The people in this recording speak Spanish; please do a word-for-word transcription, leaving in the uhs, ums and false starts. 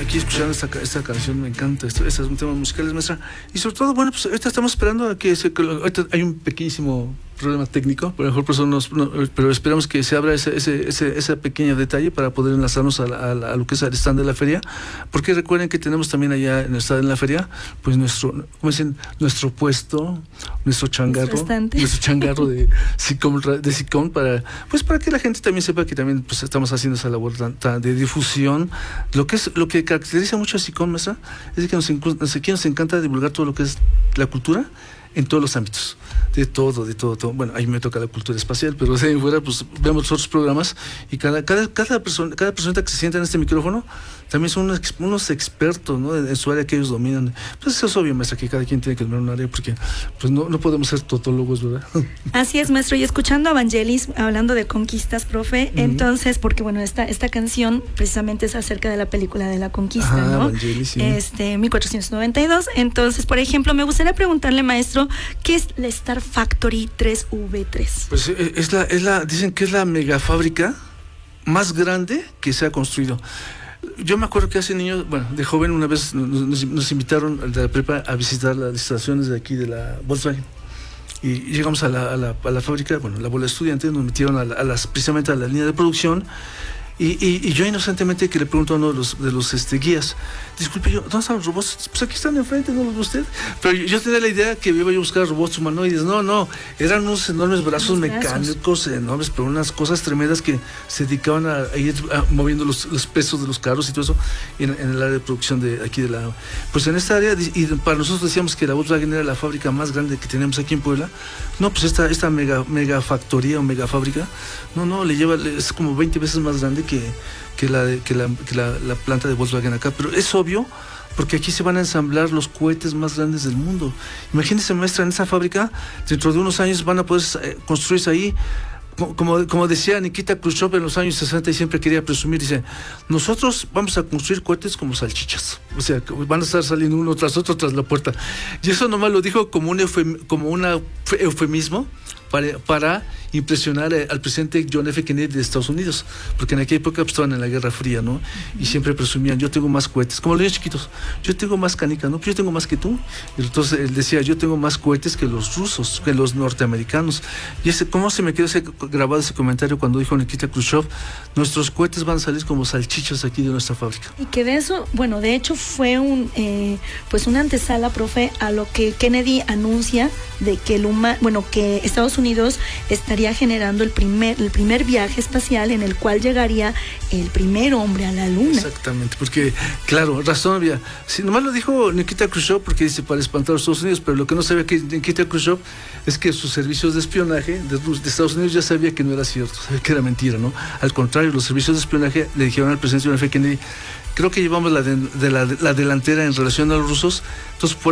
aquí escuchando esta, esta canción, me encanta, esto, estos temas musicales, maestra. Y sobre todo, bueno, pues ahorita estamos esperando a que, se, que ahorita hay un pequeñísimo problema técnico, por mejor por eso nos, no, pero esperamos que se abra ese, ese, ese, ese pequeño detalle para poder enlazarnos a, la, a, la, a lo que es el stand de la feria, porque recuerden que tenemos también allá en el stand de la feria, pues nuestro, ¿cómo dicen? Nuestro puesto, nuestro changarro, nuestro changarro de SICOM, de SICOM para, pues para que la gente también sepa que también pues estamos haciendo esa labor tan, tan de difusión. Lo que es, lo que caracteriza mucho a SICOM, maestra, es que nos, nos, aquí nos encanta divulgar todo lo que es la cultura en todos los ámbitos, de todo, de todo, todo. Bueno, ahí me toca la cultura espacial, pero de ahí fuera, pues vemos otros programas y cada, cada, cada persona, cada persona que se sienta en este micrófono también son unos, unos expertos, ¿no? En su área que ellos dominan. Pues eso es obvio, maestra, que cada quien tiene que dominar un área, porque pues no, no podemos ser totólogos, ¿verdad? Así es, maestro, y escuchando a Vangelis hablando de conquistas, profe, uh-huh. entonces, porque bueno, esta, esta canción precisamente es acerca de la película de la conquista, ah, ¿no? Vangelis, sí. Este, mil cuatrocientos noventa y dos. Entonces, por ejemplo, me gustaría preguntarle, maestro, ¿qué es la Star Factory tres V tres? Pues es la, es la, dicen que es la megafábrica más grande que se ha construido. Yo me acuerdo que hace niños, bueno, de joven una vez nos, nos, nos invitaron de la prepa a visitar las instalaciones de aquí de la Volkswagen. Y llegamos a la, a la, a la fábrica, bueno, la bola de estudiantes, nos metieron a, la, a las, precisamente a la línea de producción. Y, y, y yo inocentemente que le pregunto a uno de los, de los este, guías, disculpe, yo, ¿dónde están los robots? Pues aquí están enfrente, ¿no los ve usted? Pero yo, yo tenía la idea que iba yo a buscar robots humanoides. No, no, eran unos enormes brazos mecánicos, enormes, pero unas cosas tremendas que se dedicaban a, a ir a, moviendo los, los pesos de los carros y todo eso en, en el área de producción de aquí de la... Pues en esta área, y para nosotros decíamos que la Volkswagen era la fábrica más grande que tenemos aquí en Puebla. No, pues esta, esta mega, mega factoría o mega fábrica, no, no, le lleva, es como veinte veces más grande que, que, la, que, la, que la, la planta de Volkswagen acá, pero es obvio porque aquí se van a ensamblar los cohetes más grandes del mundo. Imagínense, maestra, en esa fábrica dentro de unos años van a poder eh, construirse ahí, como, como decía Nikita Khrushchev en los años sesenta y siempre quería presumir, dice, nosotros vamos a construir cohetes como salchichas, o sea, van a estar saliendo uno tras otro tras la puerta, y eso nomás lo dijo como un eufem, como una eufemismo para, para impresionar al presidente John F. Kennedy de Estados Unidos, porque en aquella época pues, estaban en la Guerra Fría, ¿no? Y siempre presumían, yo tengo más cohetes, como los niños chiquitos, yo tengo más canicas, ¿no? Pues yo tengo más que tú. Y entonces él decía, yo tengo más cohetes que los rusos, que los norteamericanos. Y ese, ¿cómo se me quedó ese, grabado ese comentario cuando dijo Nikita Khrushchev, nuestros cohetes van a salir como salchichas aquí de nuestra fábrica? Y que de eso, bueno, de hecho fue un, eh, pues una antesala, profe, a lo que Kennedy anuncia de que el huma, bueno, que Estados Unidos estaría generando el primer, el primer viaje espacial en el cual llegaría el primer hombre a la luna. Exactamente, porque, claro, razón había. Si nomás lo dijo Nikita Khrushchev porque dice para espantar a los Estados Unidos, pero lo que no sabía que Nikita Khrushchev es que sus servicios de espionaje de, de Estados Unidos ya sabía que no era cierto, sabía que era mentira, ¿no? Al contrario, los servicios de espionaje le dijeron al presidente John F. Kennedy, creo que llevamos la, de, de la, de, la delantera en relación a los rusos, entonces por